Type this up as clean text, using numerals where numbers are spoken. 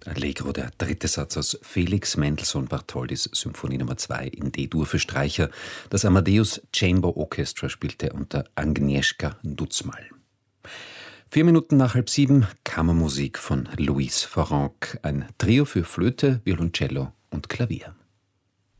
Allegro, der dritte Satz aus Felix Mendelssohn Bartholdys Symphonie Nummer 2 in D-Dur für Streicher. Das Amadeus Chamber Orchestra spielte unter Agnieszka Dutzmal. 4 Minuten nach 6:30, Kammermusik von Louis Farrenc, ein Trio für Flöte, Violoncello und Klavier.